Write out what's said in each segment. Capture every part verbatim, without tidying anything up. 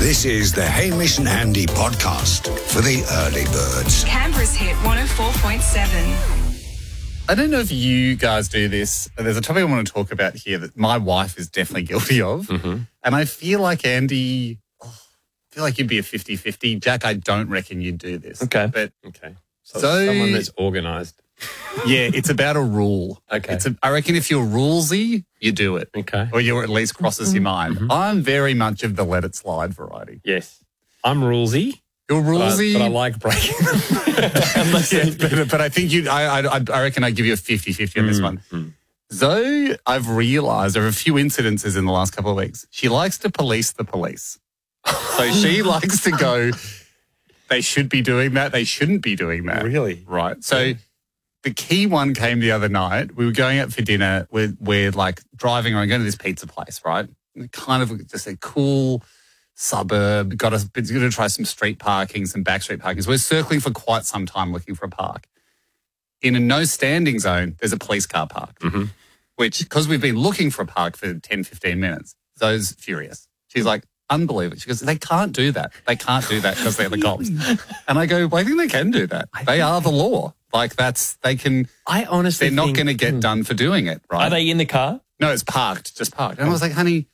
This is the Hamish and Andy podcast for the early birds. Canberra's hit one oh four point seven. I don't know if you guys do this. There's a topic I want to talk about here that my wife is definitely guilty of. Mm-hmm. And I feel like, Andy, oh, I feel like you'd be a fifty-fifty. Jack, I don't reckon you'd do this. Okay. But Okay. So, So- someone that's organised. yeah, it's about a rule. Okay. It's a, I reckon if you're rulesy, you do it. Okay. Or you at least crosses your mind. I'm very much of the let it slide variety. Yes. I'm rulesy, You're but I, rulesy. but I like breaking them. Unless Yeah, it- but, but I think you. I, I I reckon I give you a fifty-fifty on this one. mm. Zoe, I've realised there are a few incidences in the last couple of weeks. She likes to police the police. So she likes to go, they should be doing that. They shouldn't be doing that. Really? Right. So the key one came the other night. We were going out for dinner. We're, we're like driving around, going to this pizza place, right? Kind of just a cool suburb. Got us going to try some street parking, some back street parking. So we're circling for quite some time looking for a park. In a no standing zone, there's a police car parked, Mhm. which, because we've been looking for a park for ten, fifteen minutes, Zoe's furious. She's like, unbelievable. She goes, they can't do that. They can't do that because they're the cops. And I go, well, I think they can do that. They are the law. Like that's, they can, I honestly they're not think- going to get done for doing it, right? Are they in the car? No, it's parked, just parked. And I was like, honey,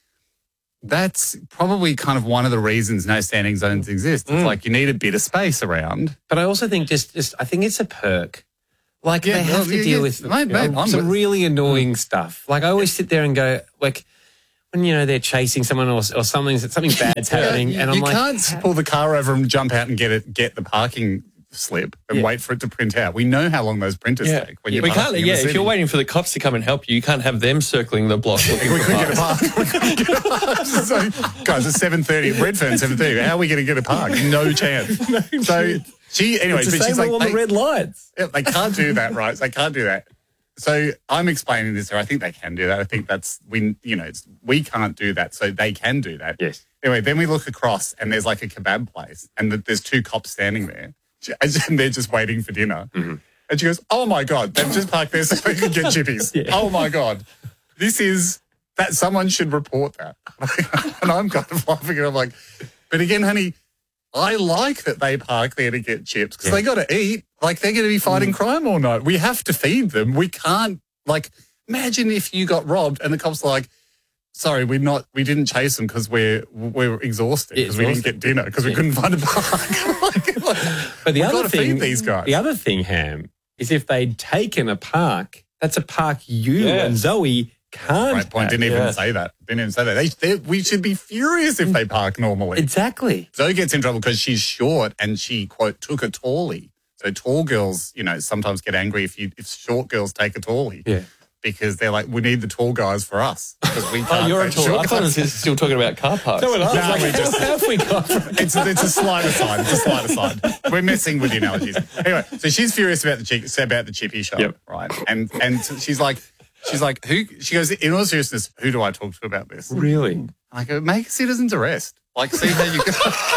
that's probably kind of one of the reasons no standing zones exist. It's like you need a bit of space around. But I also think just, just I think it's a perk. Like Yeah, they have well, to yeah, deal yeah. with Mate, you know, mate, I'm some with- really annoying stuff. Like I always sit there and go, like when you know they're chasing someone or, or something something bad's happening, and I'm you like, can't pull the car over and jump out and get it, get the parking slip and Yeah. wait for it to print out. We know how long those printers Yeah. take. When you're we can't. parking in Yeah, the if city. you're waiting for the cops to come and help you, you can't have them circling the block. looking We for couldn't get a parks. park. We couldn't get a park. So, guys, it's seven thirty at Redfern, seven thirty. How are we going to get a park? No chance. so she, anyway, it's the but same she's like, rule on the they, red lights. yeah, they can't do that, right? They can't do that. So I'm explaining this to her. I think they can do that. I think that's, we, you know, it's, we can't do that, so they can do that. Yes. Anyway, then we look across and there's like a kebab place and th- there's two cops standing there and they're just waiting for dinner. Mm-hmm. And she goes, oh my God, they've just parked there so they can get chippies. Yeah. Oh my God. This is, that someone should report that. And I'm kind of laughing and I'm like, but again, honey, I like that they park there to get chips because Yeah. they got to eat. Like they're going to be fighting crime all night. We have to feed them. We can't, like, imagine if you got robbed and the cops are like, sorry, we're not, we didn't chase them because we're, we're exhausted because we didn't get dinner because we couldn't find a park. like, like, But the we've other got to thing, feed these guys. the other thing, Ham, is if they'd taken a park, that's a park you Yeah. and Zoe can't. Great point. have. Didn't even Yeah. say that. Didn't even say that. They, they, we should be furious if they park normally. Exactly. Zoe gets in trouble because she's short and she, quote, took a tallie. So tall girls, you know, sometimes get angry if you if short girls take a tallie. Yeah. Because they're like, we need the tall guys for us because we Oh, can't. you're a take tall. short I thought guys. it was still talking about car parks. No, No, like, we just- how have we got from It's a, it's a slight aside. It's a slight aside. We're messing with the analogies. Anyway, so she's furious about the chi- about the chippy shop, Yep. right? And and so she's like, she's like, who? She goes, in all seriousness, who do I talk to about this? really? I go, make a citizen's arrest. Like, see how you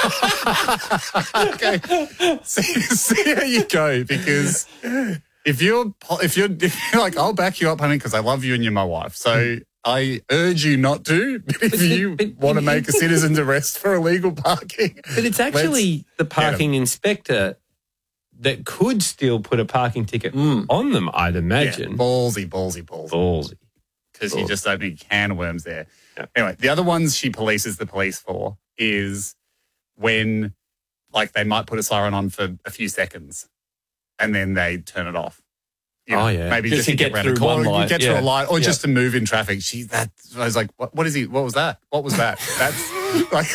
go. okay, see, see how you go because if you're if you're, if you're like, I'll back you up, honey, because I love you and you're my wife. So I urge you not to. But if you but- want to make a citizen's arrest for illegal parking, But it's actually the parking inspector that could still put a parking ticket on them, I'd yeah, imagine. ballsy, ballsy, ballsy. Ballsy. Because you're just opening a can of worms there. Yep. Anyway, the other ones she polices the police for is when, like, they might put a siren on for a few seconds and then they turn it off. You know, Oh, yeah. Maybe Just just, to to get, get around a through one corner, light, get through yeah. a light, or Yeah. just to move in traffic. She that I was like, what, what is he? What was that? What was that? That's like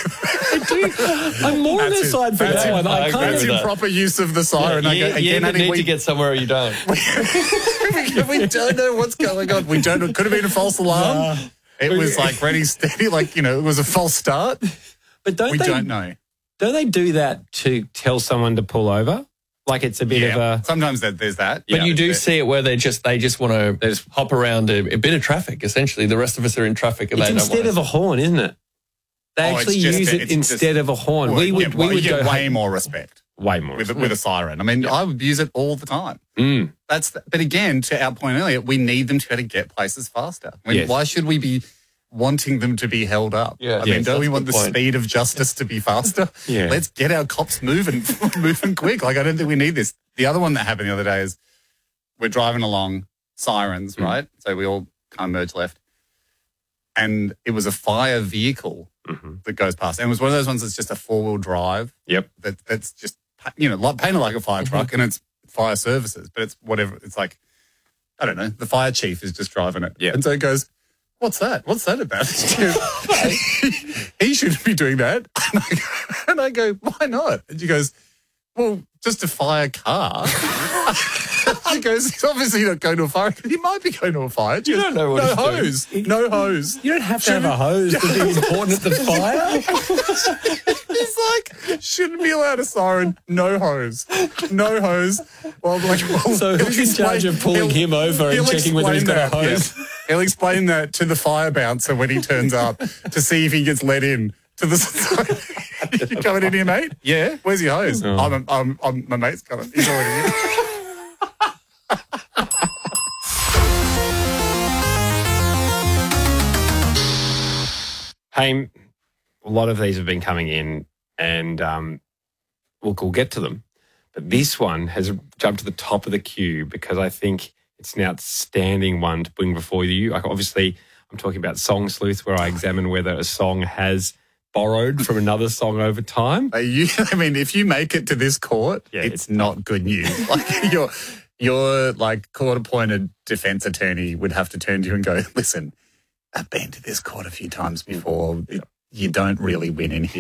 I'm more on That's the it. side for That's that it. one. I I can't agree that's with that. improper use of the siren. I you, go, you again, either honey, need we, to get somewhere or you don't. we don't know what's going on. We don't. It could have been a false alarm. It was like ready, steady. Like, you know, it was a false start. But don't We they don't know. don't they do that to tell someone to pull over? Like it's a bit of Yeah, a sometimes that there's that. But Yeah, you do there- see it where they just they just want to they just hop around a, a bit of traffic. Essentially, the rest of us are in traffic, and it's they don't instead want of a horn, isn't it? They Oh, it's actually just use a- it it's instead just- of a horn. Well, we would yeah, we well, would you get go way hey, more respect way more. with with a siren. I mean, I would use it all the time. Mm. That's the, but again, to our point earlier, we need them to be able to get places faster. I mean, Yes. why should we be wanting them to be held up. Yeah. I Yes, mean, don't we that's want the the point. speed of justice to be faster? Yeah. Let's get our cops moving, moving quick. Like, I don't think we need this. The other one that happened the other day is we're driving along, sirens, right? So we all kind of merge left. And it was a fire vehicle that goes past. And it was one of those ones that's just a four-wheel drive. Yep. That, that's just, you know, like, painted like a fire truck, and it's fire services, but it's whatever. It's like, I don't know, the fire chief is just driving it. Yeah. And so he goes, what's that? What's that about? She goes, he shouldn't be doing that. And I, go, and I go, why not? And she goes, well, just a fire car. She goes, he's obviously not going to a fire. He might be going to a fire. She You goes, don't know what no he's doing." hose. No hose. You don't have to have a hose to be important at the fire. He's like, shouldn't be allowed a siren. No hose. No hose. Well, like, well, So he'll who's in charge explain- of pulling he'll- him over and he'll checking whether he's explain got a that, hose? yeah. He'll explain that to the fire bouncer when he turns up to see if he gets let in to the. You coming in here, mate? Yeah. Where's your hose? Oh. I'm, I'm, I'm, my mate's coming. He's already in. Hey, a lot of these have been coming in, and um, we'll, we'll get to them. But this one has jumped to the top of the queue because I think it's an outstanding one to bring before you. Like, obviously, I'm talking about Song Sleuth, where I examine whether a song has borrowed from another song over time. Uh, you, I mean, if you make it to this court, Yeah, it's, it's not good news. Like, your, your like court-appointed defense attorney would have to turn to you and go, listen, I've been to this court a few times before. You don't really win in here.